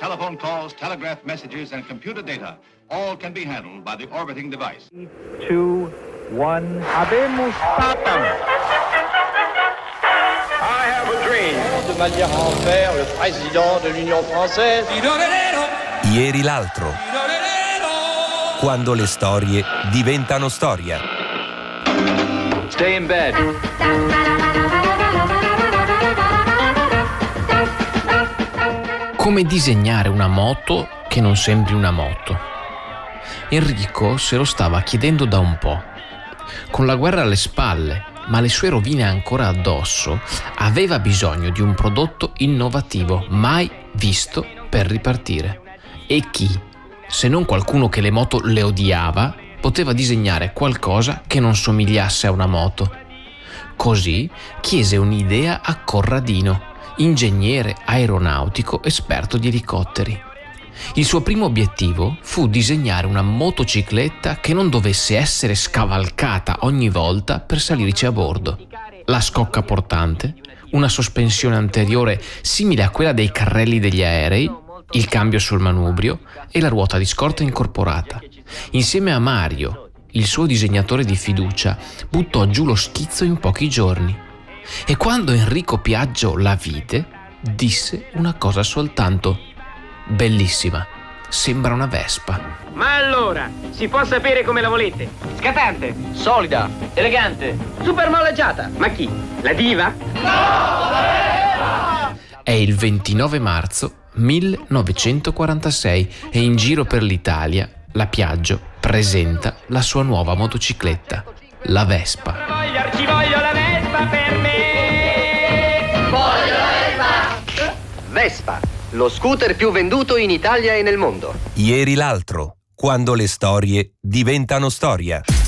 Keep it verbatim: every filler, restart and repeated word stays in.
telephone calls, telegraph messages, and computer data. All can be handled by the orbiting device. Two, one. Habemus Papam. I have a dream. De manière à en faire le président de l'Union française. Ieri l'altro. Quando le storie diventano storia. Stay in bed. Come disegnare una moto che non sembri una moto? Enrico se lo stava chiedendo da un po'. Con la guerra alle spalle, ma le sue rovine ancora addosso, aveva bisogno di un prodotto innovativo, mai visto, per ripartire. E chi, se non qualcuno che le moto le odiava, poteva disegnare qualcosa che non somigliasse a una moto? Così chiese un'idea a Corradino, ingegnere aeronautico esperto di elicotteri. Il suo primo obiettivo fu disegnare una motocicletta che non dovesse essere scavalcata ogni volta per salirci a bordo. La scocca portante, una sospensione anteriore simile a quella dei carrelli degli aerei, il cambio sul manubrio e la ruota di scorta incorporata. Insieme a Mario, il suo disegnatore di fiducia, buttò giù lo schizzo in pochi giorni. E quando Enrico Piaggio la vide, disse una cosa soltanto: bellissima, sembra una Vespa. Ma allora, si può sapere come la volete? Scattante, Solida, elegante, super molleggiata. Ma chi? La diva? È il ventinove marzo millenovecentoquarantasei e in giro per l'Italia la Piaggio presenta la sua nuova motocicletta, la Vespa. Ci voglio la Vespa per me! Voglio la Vespa! Vespa, lo scooter più venduto in Italia e nel mondo. Ieri l'altro. Quando le storie diventano storia.